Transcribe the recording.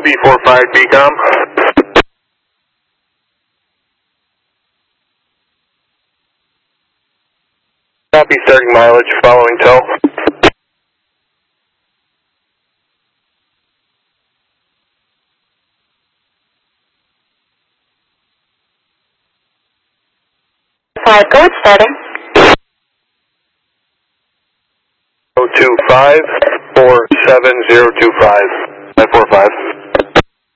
B45 BCOM. Copy, starting mileage, following tow. Go, it's starting. 025-47025. 545.